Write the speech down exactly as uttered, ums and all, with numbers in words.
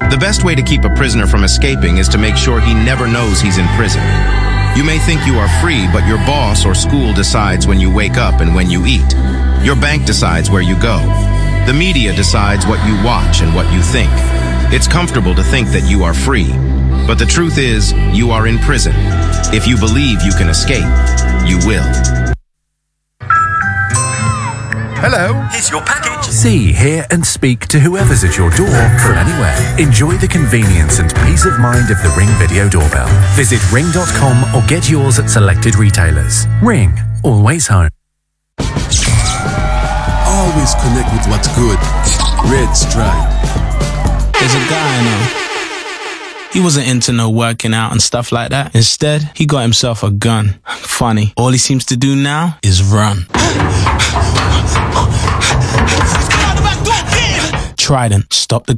The best way to keep a prisoner from escaping is to make sure he never knows he's in prison. You may think you are free, but your boss or school decides when you wake up and when you eat. Your bank decides where you go. The media decides what you watch and what you think. It's comfortable to think that you are free, but the truth is, you are in prison. If you believe you can escape, you will. Hello. Here's your package. See, hear and speak to whoever's at your door from anywhere. Enjoy the convenience and peace of mind of the Ring Video Doorbell. Visit ring dot com or get yours at selected retailers. Ring. Always home. Always connect with what's good. Red Stripe. There's a guy I know. He wasn't into no working out and stuff like that. Instead, he got himself a gun. Funny. All he seems to do now is run. Trident, stop the